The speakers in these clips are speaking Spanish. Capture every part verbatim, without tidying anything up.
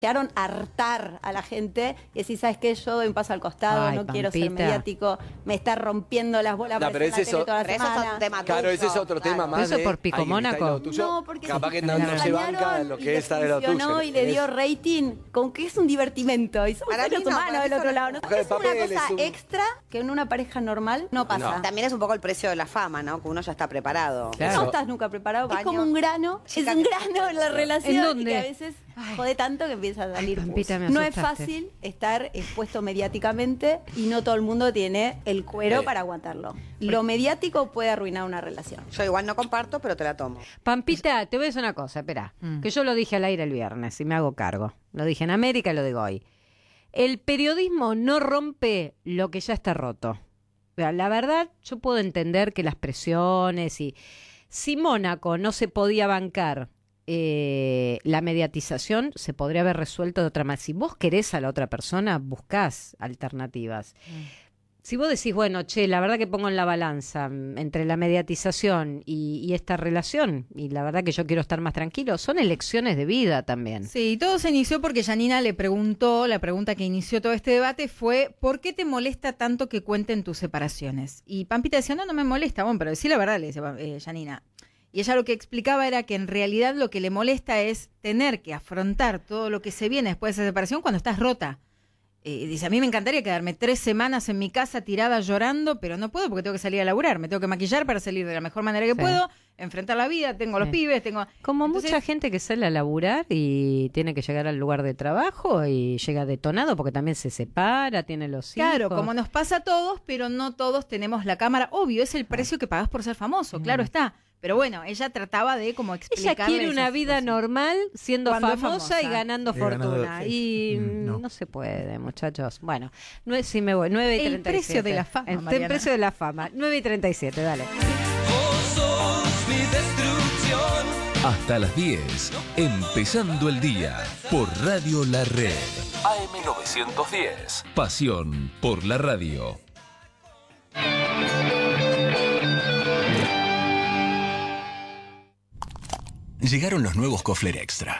Llegaron a hartar a la gente y decir, ¿sabes qué? Yo doy un paso al costado, Ay, no Pampita. quiero ser mediático, me está rompiendo las bolas No, para pero estar en ese la tele es toda la pero eso es semana. un tema Claro, ese es tuyo, otro claro. tema más. ¿Eso de por Pico alguien que está en Mónaco? lo tuyo. No, porque capaz se que no, no se banca lo y que le es estar en lo funcionó tuyo. y le dio Es- rating, con que es un divertimento. Y somos Para seres mí no, humanos para mí del otro son- lado. ¿No? Mujer de Es una papel, cosa es un- extra que en una pareja normal no pasa. No. También es un poco el precio de la fama, ¿no? Que uno ya está preparado. Claro. No estás nunca preparado. Es Baño. como un grano. Chica, es un grano en la relación. ¿En dónde? Y que a veces jode tanto que empieza a salir Ay, pus. Pampita, me No es asustaste. fácil estar expuesto mediáticamente y no todo el mundo tiene el cuero Sí. para aguantarlo. Lo mediático puede arruinar una relación. Yo igual no comparto, pero te la tomo. Pampita, te voy a decir una cosa, espera, Mm. que yo lo dije al aire el viernes y me hago cargo. Lo dije en América y lo digo hoy. El periodismo no rompe lo que ya está roto. O sea, la verdad, yo puedo entender que las presiones y... Si Mónaco no se podía bancar eh, la mediatización, se podría haber resuelto de otra manera. Si vos querés a la otra persona, buscás alternativas. Si vos decís, bueno, che, la verdad que pongo en la balanza mm, entre la mediatización y, y esta relación, y la verdad que yo quiero estar más tranquilo, son elecciones de vida también. Sí, todo se inició porque Janina le preguntó, la pregunta que inició todo este debate fue, ¿por qué te molesta tanto que cuenten tus separaciones? Y Pampita decía, no, no me molesta, bueno, pero decí la verdad, le decía eh, Janina. Y ella lo que explicaba era que en realidad lo que le molesta es tener que afrontar todo lo que se viene después de esa separación cuando estás rota. Eh, dice, a mí me encantaría quedarme tres semanas en mi casa tirada llorando, pero no puedo porque tengo que salir a laburar, me tengo que maquillar para salir de la mejor manera que Sí. puedo, enfrentar la vida, tengo los Sí. pibes, tengo... Como Entonces, mucha gente que sale a laburar y tiene que llegar al lugar de trabajo y llega detonado porque también se separa, tiene los hijos. Claro, como nos pasa a todos, pero no todos tenemos la cámara. Obvio, es el precio que pagás por ser famoso, claro está. Pero bueno, ella trataba de como Ella explicarle quiere una esa vida situación. normal siendo Cuando es famosa, y famosa. ganando Y ganando, fortuna. sí. Y Mm, no. no. se puede, muchachos. Bueno, nueve, sí me voy, nueve y El treinta y precio siete. de la fama, El Mariana. precio de la fama. nueve y treinta y siete, dale. Hasta las diez, empezando el día por Radio La Red. A M novecientos diez. Pasión por la radio. Llegaron los nuevos Kofler Extra.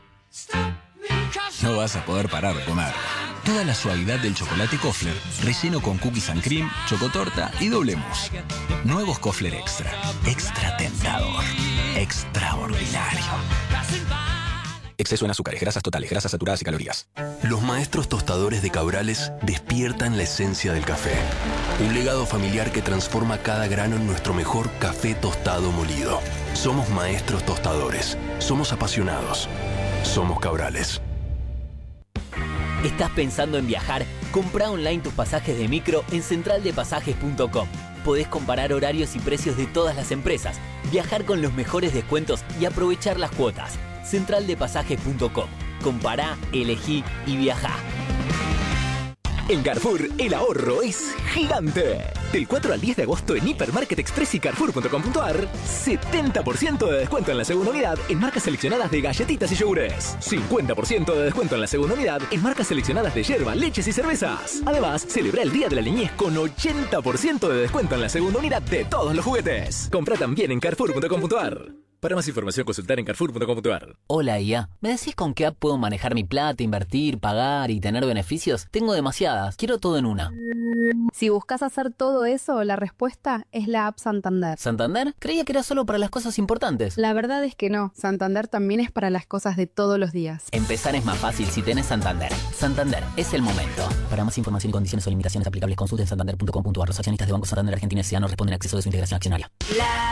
No vas a poder parar de comer. Toda la suavidad del chocolate Kofler, relleno con cookies and cream, chocotorta y doble mousse. Nuevos Kofler Extra. Extra tentador. Extraordinario. Exceso en azúcares, grasas totales, grasas saturadas y calorías. Los maestros tostadores de Cabrales despiertan la esencia del café. Un legado familiar que transforma cada grano en nuestro mejor café tostado molido. Somos maestros tostadores. Somos apasionados. Somos Cabrales. ¿Estás pensando en viajar? Comprá online tus pasajes de micro en central de pasajes punto com. Podés comparar horarios y precios de todas las empresas, viajar con los mejores descuentos y aprovechar las cuotas. central de pasajes punto com. Compará, elegí y viajá. En Carrefour, el ahorro es gigante. Del cuatro al diez de agosto en Hipermarket Express y Carrefour punto com punto ar, setenta por ciento de descuento en la segunda unidad en marcas seleccionadas de galletitas y yogures. cincuenta por ciento de descuento en la segunda unidad en marcas seleccionadas de yerba, leches y cervezas. Además, celebra el Día de la Niñez con ochenta por ciento de descuento en la segunda unidad de todos los juguetes. Compra también en Carrefour punto com punto ar. Para más información, consultar en Carrefour punto com punto ar. Hola I A, ¿me decís con qué app puedo manejar mi plata, invertir, pagar y tener beneficios? Tengo demasiadas, quiero todo en una. Si buscas hacer todo eso, la respuesta es la app Santander. ¿Santander? Creía que era solo para las cosas importantes. La verdad es que no, Santander también es para las cosas de todos los días. Empezar es más fácil si tenés Santander. Santander, es el momento. Para más información y condiciones o limitaciones aplicables, consulten santander punto com punto ar. Los accionistas de Banco Santander Argentina S A no responden a acceso de su integración accionaria. La